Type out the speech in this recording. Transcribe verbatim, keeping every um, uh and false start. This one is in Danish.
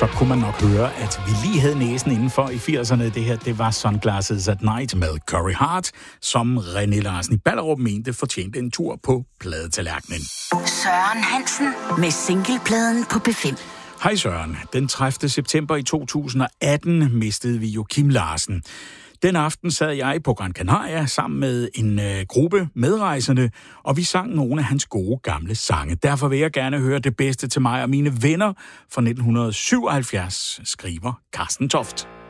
så kunne man nok høre, at vi lige havde næsen indenfor i firserne. Det her, det var Sunglasses at Night med Curry Hart, som René Larsen i Ballerup mente fortjente en tur på pladetallerkenen. Søren Hansen med singlepladen på B fem. Hej Søren. Den tredivte september i to tusind og atten mistede vi jo Kim Larsen. Den aften sad jeg på Gran Canaria sammen med en øh, gruppe medrejsende, og vi sang nogle af hans gode gamle sange. Derfor vil jeg gerne høre det bedste til mig og mine venner fra nitten syvoghalvfjerds, skriver Carsten Toft.